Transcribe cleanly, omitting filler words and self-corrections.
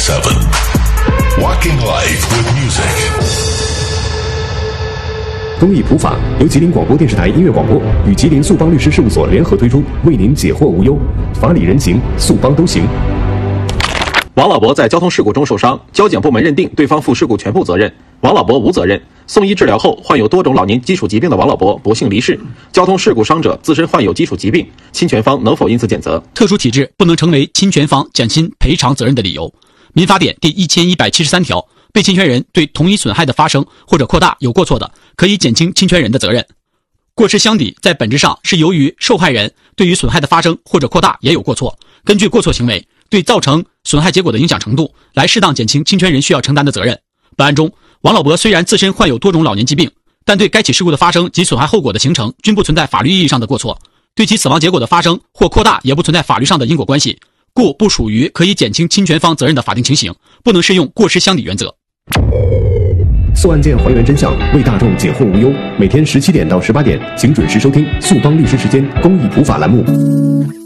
Walking Life with Music。 公益普法由吉林广播电视台音乐广播与吉林速邦律师事务所联合推出，为您解惑无忧，法理人情，速邦都行。 王老伯在交通事故中受伤，交警部门认定对方负事故全部责任，王老伯无责任。送医治疗后，患有多种老年基础疾病的王老伯不幸离世。交通事故伤者自身患有基础疾病，侵权方能否因此减责？ 特殊体质不能成为侵权方减轻赔偿责任的理由。民法典第1173条，被侵权人对同一损害的发生或者扩大有过错的，可以减轻侵权人的责任。过失相抵在本质上是由于受害人对于损害的发生或者扩大也有过错，根据过错行为对造成损害结果的影响程度来适当减轻侵权人需要承担的责任。本案中，王老伯虽然自身患有多种老年疾病，但对该起事故的发生及损害后果的形成均不存在法律意义上的过错，对其死亡结果的发生或扩大也不存在法律上的因果关系，故不属于可以减轻侵权方责任的法定情形，不能适用过失相抵原则。 诉案件还原真相，为大众解惑无忧。每天17点到18点，请准时收听速邦律师时间公益普法栏目。